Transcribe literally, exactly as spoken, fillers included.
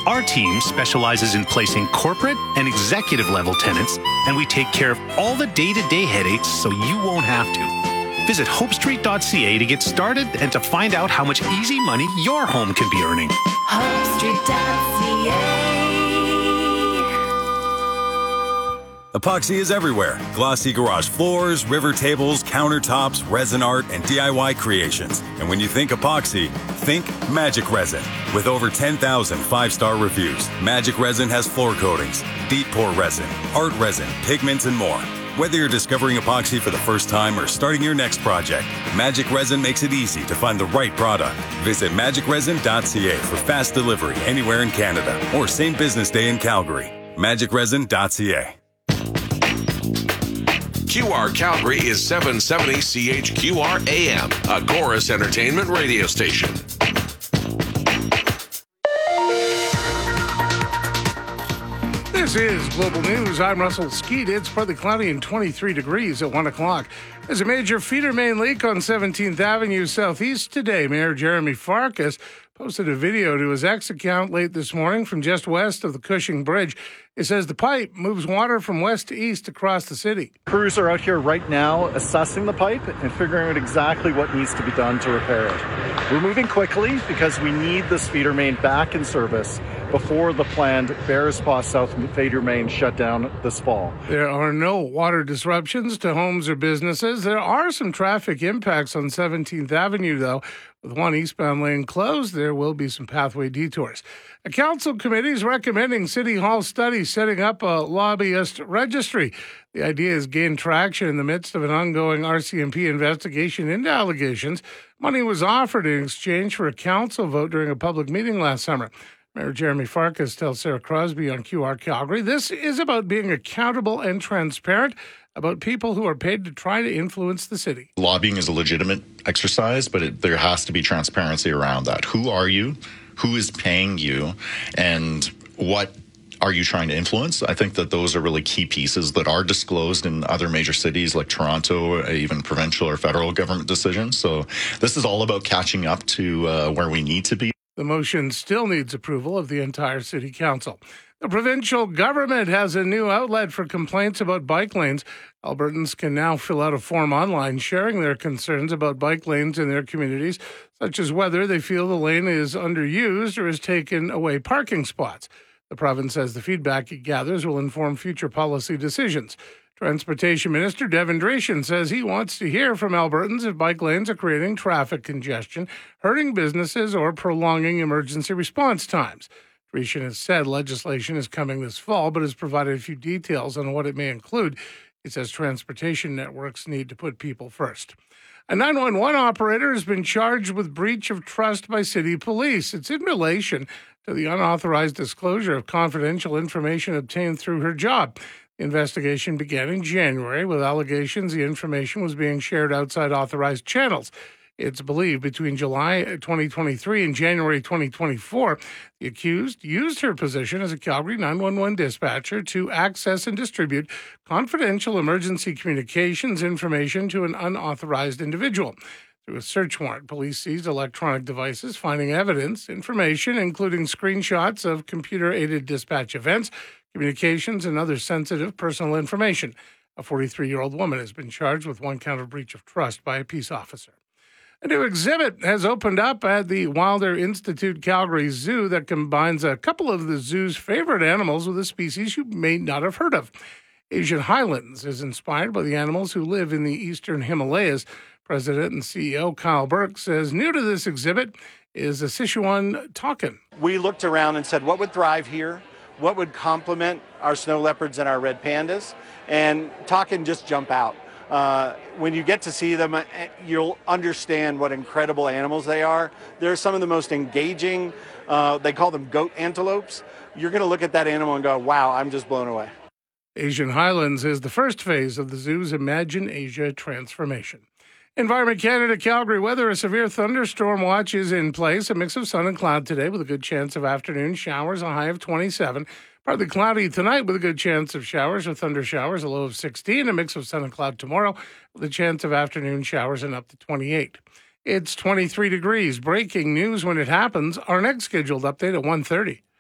Our team specializes in placing corporate and executive level tenants, and we take care of all the day-to-day headaches so you won't have to. Visit hope street dot c a to get started and to find out how much easy money your home can be earning. hope street dot c a. Epoxy is everywhere. Glossy garage floors, river tables, countertops, resin art, and D I Y creations. And when you think epoxy, think Magic Resin. With over ten thousand five-star reviews, Magic Resin has floor coatings, deep pour resin, art resin, pigments, and more. Whether you're discovering epoxy for the first time or starting your next project, Magic Resin makes it easy to find the right product. Visit magic resin dot c a for fast delivery anywhere in Canada or same business day in Calgary. magic resin dot c a. Q R Calgary is seven seventy C H Q R A M, a Chorus Entertainment radio station. This is Global News. I'm Russell Skeet. It's partly cloudy and twenty-three degrees at one o'clock. There's a major feeder main leak on seventeenth Avenue Southeast today. Mayor Jeremy Farkas posted a video to his X account late this morning from just west of the Cushing Bridge. It says the pipe moves water from west to east across the city. Crews are out here right now assessing the pipe and figuring out exactly what needs to be done to repair it. We're moving quickly because we need this feeder main back in service before the planned Bearspaw South feeder main shut down this fall. There are no water disruptions to homes or businesses. There are some traffic impacts on seventeenth Avenue, though. With one eastbound lane closed, there will be some pathway detours. A council committee is recommending City Hall study setting up a lobbyist registry. The idea is gain traction in the midst of an ongoing R C M P investigation into allegations. Money was offered in exchange for a council vote during a public meeting last summer. Mayor Jeremy Farkas tells Sarah Crosby on Q R Calgary, this is about being accountable and transparent about people who are paid to try to influence the city. Lobbying is a legitimate exercise, but it, there has to be transparency around that. Who are you? Who is paying you? And what are you trying to influence? I think that those are really key pieces that are disclosed in other major cities like Toronto, even provincial or federal government decisions. So this is all about catching up to uh, where we need to be. The motion still needs approval of the entire city council. The provincial government has a new outlet for complaints about bike lanes. Albertans can now fill out a form online sharing their concerns about bike lanes in their communities, such as whether they feel the lane is underused or has taken away parking spots. The province says the feedback it gathers will inform future policy decisions. Transportation Minister Devin Dreeshen says he wants to hear from Albertans if bike lanes are creating traffic congestion, hurting businesses, or prolonging emergency response times. Dreeshen has said legislation is coming this fall, but has provided a few details on what it may include. He says transportation networks need to put people first. A nine one one operator has been charged with breach of trust by city police. It's in relation to the unauthorized disclosure of confidential information obtained through her job. The investigation began in January with allegations the information was being shared outside authorized channels. It's believed between July twenty twenty-three and January twenty twenty-four, the accused used her position as a Calgary nine one one dispatcher to access and distribute confidential emergency communications information to an unauthorized individual. Through a search warrant, police seized electronic devices, finding evidence, information, including screenshots of computer-aided dispatch events, communications, and other sensitive personal information. A forty-three-year-old woman has been charged with one count of breach of trust by a peace officer. A new exhibit has opened up at the Wilder Institute Calgary Zoo that combines a couple of the zoo's favorite animals with a species you may not have heard of. Asian Highlands is inspired by the animals who live in the eastern Himalayas. President and C E O Kyle Burke says new to this exhibit is a Sichuan takin. We looked around and said, what would thrive here? What would complement our snow leopards and our red pandas? And takin just jump out. Uh, when you get to see them, you'll understand what incredible animals they are. They're some of the most engaging, uh, they call them goat antelopes. You're going to look at that animal and go, wow, I'm just blown away. Asian Highlands is the first phase of the zoo's Imagine Asia transformation. Environment Canada, Calgary weather, a severe thunderstorm watch is in place. A mix of sun and cloud today with a good chance of afternoon showers, a high of twenty-seven. Partly cloudy tonight with a good chance of showers or thunder showers, a low of sixteen. A mix of sun and cloud tomorrow with a chance of afternoon showers and up to twenty-eight. It's twenty-three degrees. Breaking news when it happens. Our next scheduled update at one thirty.